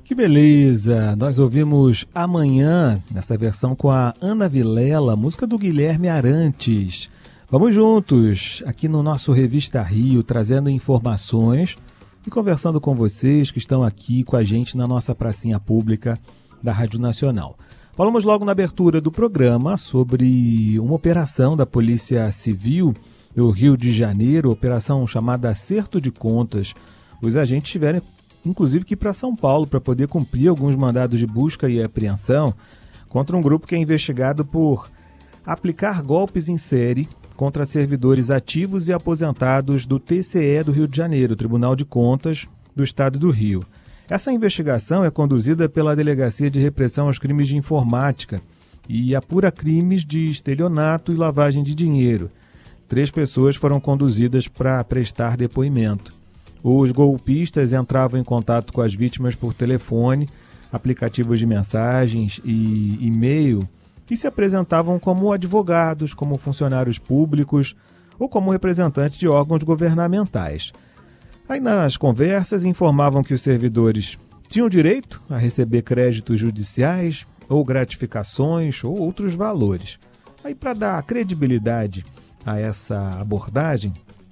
Que beleza! Nós ouvimos Amanhã, nessa versão com a Ana Vilela, música do Guilherme Arantes. Vamos juntos, aqui no nosso Revista Rio, trazendo informações e conversando com vocês que estão aqui com a gente na nossa pracinha pública da Rádio Nacional. Falamos logo na abertura do programa sobre uma operação da Polícia Civil do Rio de Janeiro, operação chamada Acerto de Contas. Os agentes tiveram inclusive que ir para São Paulo para poder cumprir alguns mandados de busca e apreensão contra um grupo que é investigado por aplicar golpes em série contra servidores ativos e aposentados do TCE do Rio de Janeiro, Tribunal de Contas do Estado do Rio. Essa investigação é conduzida pela Delegacia de Repressão aos Crimes de Informática e apura crimes de estelionato e lavagem de dinheiro. 3 pessoas foram conduzidas para prestar depoimento. Os golpistas entravam em contato com as vítimas por telefone, aplicativos de mensagens e e-mail e se apresentavam como advogados, como funcionários públicos ou como representantes de órgãos governamentais. Aí nas conversas informavam que os servidores tinham direito a receber créditos judiciais ou gratificações ou outros valores. Aí para dar credibilidade a essa abordagem,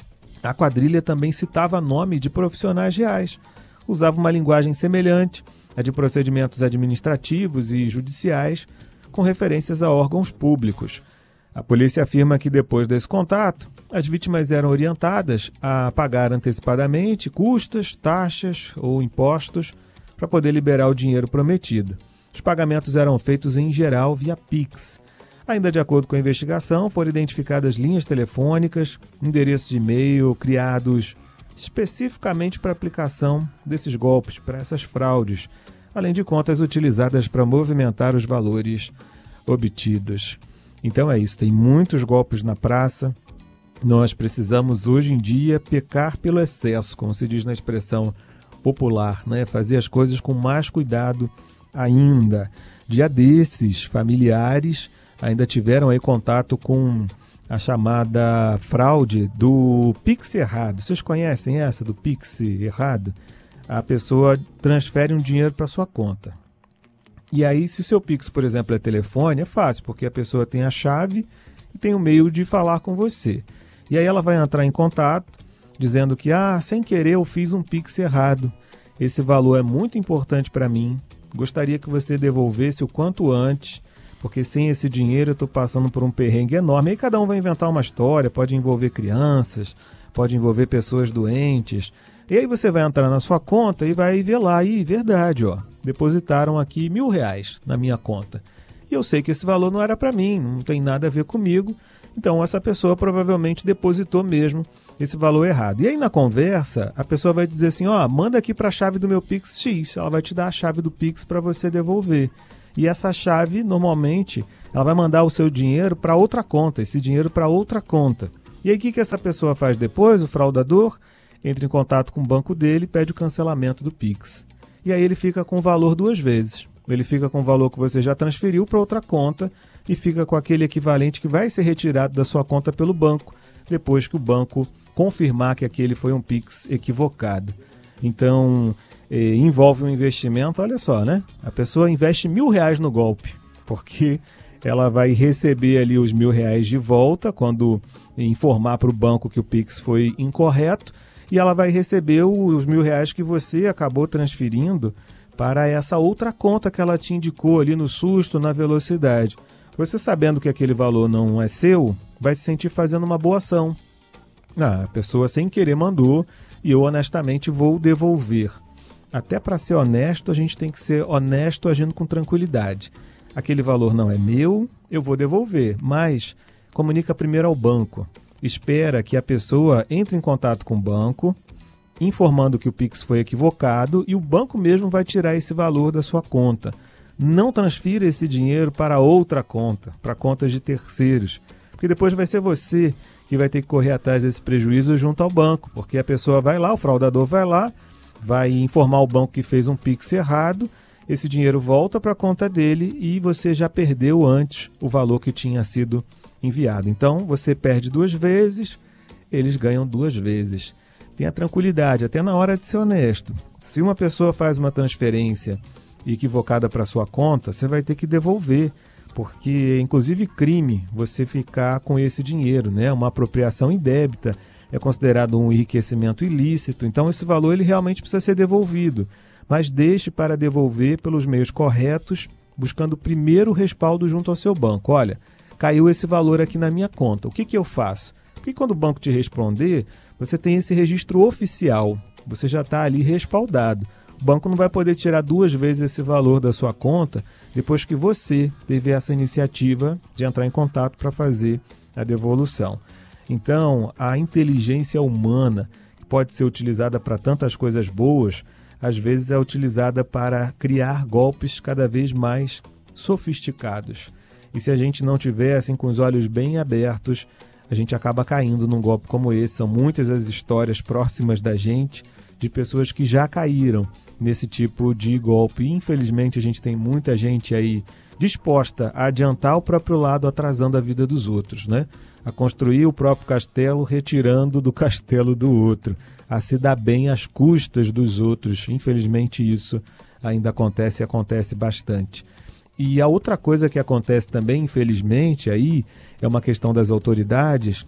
a quadrilha também citava nome de profissionais reais, usava uma linguagem semelhante à de procedimentos administrativos e judiciais, com referências a órgãos públicos. A polícia afirma que depois desse contato, as vítimas eram orientadas a pagar antecipadamente custas, taxas ou impostos para poder liberar o dinheiro prometido. Os pagamentos eram feitos em geral via Pix. Ainda de acordo com a investigação, foram identificadas linhas telefônicas, endereços de e-mail criados especificamente para a aplicação desses golpes, para essas fraudes, além de contas utilizadas para movimentar os valores obtidos. Então é isso, tem muitos golpes na praça. Nós precisamos hoje em dia pecar pelo excesso, como se diz na expressão popular, né? Fazer as coisas com mais cuidado ainda. Dia desses, familiares ainda tiveram aí contato com a chamada fraude do Pix errado. Vocês conhecem essa do Pix errado? A pessoa transfere um dinheiro para sua conta. E aí, se o seu Pix, por exemplo, é telefone, é fácil, porque a pessoa tem a chave e tem o meio de falar com você. E aí ela vai entrar em contato, dizendo que, sem querer eu fiz um Pix errado. Esse valor é muito importante para mim. Gostaria que você devolvesse o quanto antes, porque sem esse dinheiro eu estou passando por um perrengue enorme. Aí cada um vai inventar uma história, pode envolver crianças, pode envolver pessoas doentes. E aí você vai entrar na sua conta e vai ver lá, verdade, depositaram aqui R$1.000 na minha conta. E eu sei que esse valor não era para mim, não tem nada a ver comigo. Então essa pessoa provavelmente depositou mesmo esse valor errado. E aí na conversa, a pessoa vai dizer assim, manda aqui para a chave do meu Pix X. Ela vai te dar a chave do Pix para você devolver. E essa chave, normalmente, ela vai mandar o seu dinheiro para outra conta, esse dinheiro para outra conta. E aí o que essa pessoa faz depois? O fraudador entra em contato com o banco dele e pede o cancelamento do Pix. E aí ele fica com o valor 2 vezes. Ele fica com o valor que você já transferiu para outra conta e fica com aquele equivalente que vai ser retirado da sua conta pelo banco, depois que o banco confirmar que aquele foi um Pix equivocado. Então, envolve um investimento, olha só, né? A pessoa investe R$1.000 no golpe, porque ela vai receber ali os R$1.000 de volta quando informar para o banco que o Pix foi incorreto, e ela vai receber os R$1.000 que você acabou transferindo para essa outra conta que ela te indicou ali no susto, na velocidade. Você sabendo que aquele valor não é seu, vai se sentir fazendo uma boa ação. A pessoa sem querer mandou e eu honestamente vou devolver. Até para ser honesto, a gente tem que ser honesto agindo com tranquilidade. Aquele valor não é meu, eu vou devolver, mas comunica primeiro ao banco. Espera que a pessoa entre em contato com o banco, informando que o Pix foi equivocado e o banco mesmo vai tirar esse valor da sua conta. Não transfira esse dinheiro para outra conta, para contas de terceiros, porque depois vai ser você que vai ter que correr atrás desse prejuízo junto ao banco, porque a pessoa vai lá, o fraudador vai lá, vai informar o banco que fez um Pix errado, esse dinheiro volta para a conta dele e você já perdeu antes o valor que tinha sido enviado. Então, você perde 2 vezes, eles ganham 2 vezes. Tenha tranquilidade, até na hora de ser honesto. Se uma pessoa faz uma transferência equivocada para sua conta, você vai ter que devolver, porque inclusive crime você ficar com esse dinheiro, né? Uma apropriação indébita é considerado um enriquecimento ilícito, então esse valor ele realmente precisa ser devolvido, mas deixe para devolver pelos meios corretos, buscando primeiro o respaldo junto ao seu banco. Olha, caiu esse valor aqui na minha conta, o que eu faço? Porque quando o banco te responder, você tem esse registro oficial, você já está ali respaldado. O banco não vai poder tirar 2 vezes esse valor da sua conta depois que você teve essa iniciativa de entrar em contato para fazer a devolução. Então, a inteligência humana, que pode ser utilizada para tantas coisas boas, às vezes é utilizada para criar golpes cada vez mais sofisticados. E se a gente não tiver assim com os olhos bem abertos, a gente acaba caindo num golpe como esse. São muitas as histórias próximas da gente de pessoas que já caíram nesse tipo de golpe. Infelizmente, a gente tem muita gente aí disposta a adiantar o próprio lado, atrasando a vida dos outros, né? A construir o próprio castelo, retirando do castelo do outro, a se dar bem às custas dos outros. Infelizmente, isso ainda acontece e acontece bastante. E a outra coisa que acontece também, infelizmente, aí é uma questão das autoridades,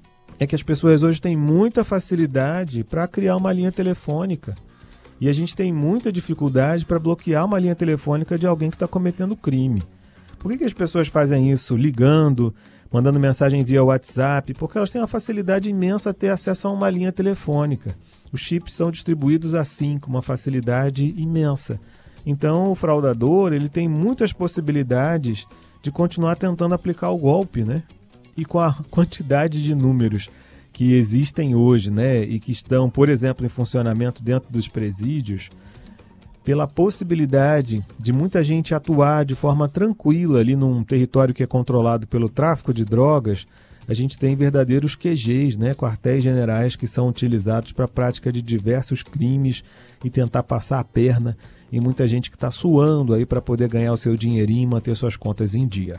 é que as pessoas hoje têm muita facilidade para criar uma linha telefônica. E a gente tem muita dificuldade para bloquear uma linha telefônica de alguém que está cometendo crime. Por que as pessoas fazem isso ligando, mandando mensagem via WhatsApp? Porque elas têm uma facilidade imensa a ter acesso a uma linha telefônica. Os chips são distribuídos assim, com uma facilidade imensa. Então o fraudador ele tem muitas possibilidades de continuar tentando aplicar o golpe, né? E com a quantidade de números que existem hoje, né, e que estão, por exemplo, em funcionamento dentro dos presídios, pela possibilidade de muita gente atuar de forma tranquila ali num território que é controlado pelo tráfico de drogas, a gente tem verdadeiros QGs, né, quartéis generais que são utilizados para a prática de diversos crimes e tentar passar a perna em muita gente que está suando aí para poder ganhar o seu dinheirinho e manter suas contas em dia.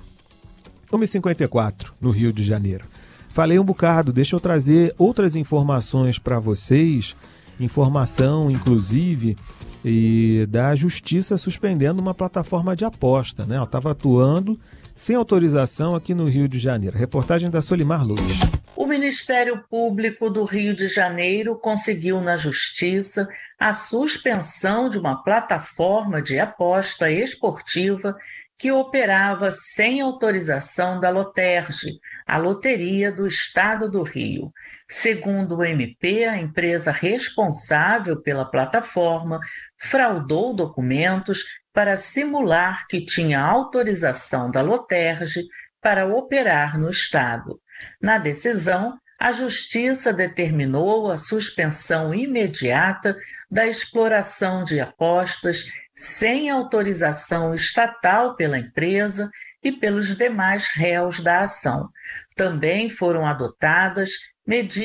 1h54, no Rio de Janeiro. Falei um bocado, deixa eu trazer outras informações para vocês, informação inclusive da Justiça suspendendo uma plataforma de aposta, né? Ela estava atuando sem autorização aqui no Rio de Janeiro. Reportagem da Solimar Luz. O Ministério Público do Rio de Janeiro conseguiu na Justiça a suspensão de uma plataforma de aposta esportiva que operava sem autorização da Loterge, a Loteria do Estado do Rio. Segundo o MP, a empresa responsável pela plataforma fraudou documentos para simular que tinha autorização da Loterge para operar no Estado. Na decisão, a Justiça determinou a suspensão imediata da exploração de apostas sem autorização estatal pela empresa e pelos demais réus da ação. Também foram adotadas medidas